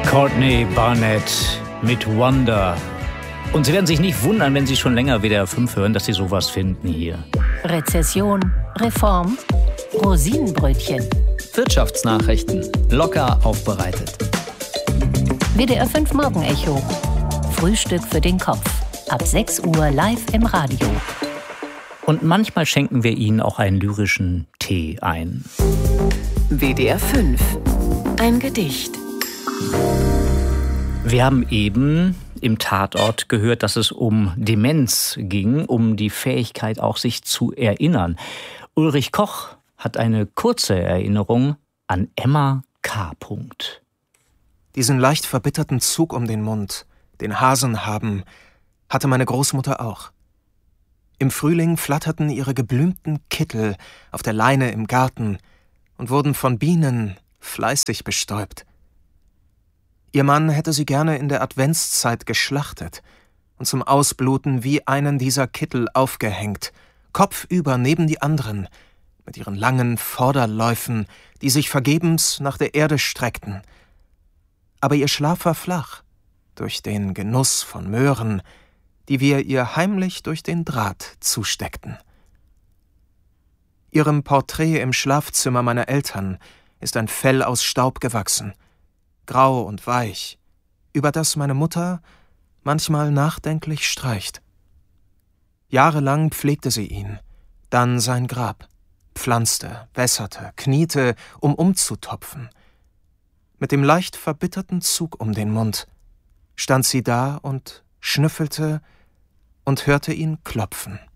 Courtney Barnett mit Wonder. Und Sie werden sich nicht wundern, wenn Sie schon länger WDR 5 hören, dass Sie sowas finden hier. Rezession, Reform, Rosinenbrötchen. Wirtschaftsnachrichten, locker aufbereitet. WDR 5 Morgenecho. Frühstück für den Kopf. Ab 6 Uhr live im Radio. Und manchmal schenken wir Ihnen auch einen lyrischen Tee ein. WDR 5. Ein Gedicht. Wir haben eben im Tatort gehört, dass es um Demenz ging, um die Fähigkeit auch sich zu erinnern. Ulrich Koch hat eine kurze Erinnerung an Emma K. Diesen leicht verbitterten Zug um den Mund, den Hasen haben, hatte meine Großmutter auch. Im Frühling flatterten ihre geblümten Kittel auf der Leine im Garten und wurden von Bienen fleißig bestäubt. Ihr Mann hätte sie gerne in der Adventszeit geschlachtet und zum Ausbluten wie einen dieser Kittel aufgehängt, kopfüber neben die anderen, mit ihren langen Vorderläufen, die sich vergebens nach der Erde streckten. Aber ihr Schlaf war flach, durch den Genuss von Möhren, die wir ihr heimlich durch den Draht zusteckten. Ihrem Porträt im Schlafzimmer meiner Eltern ist ein Fell aus Staub gewachsen, grau und weich, über das meine Mutter manchmal nachdenklich streicht. Jahrelang pflegte sie ihn, dann sein Grab, pflanzte, wässerte, kniete, um umzutopfen. Mit dem leicht verbitterten Zug um den Mund stand sie da und schnüffelte und hörte ihn klopfen.